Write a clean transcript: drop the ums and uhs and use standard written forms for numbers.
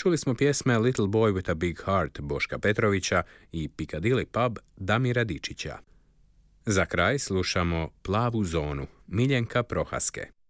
Čuli smo pjesme Little Boy with a Big Heart Boška Petrovića i Piccadilly Pub Damira Dičića. Za kraj slušamo Plavu zonu Miljenka Prohaske.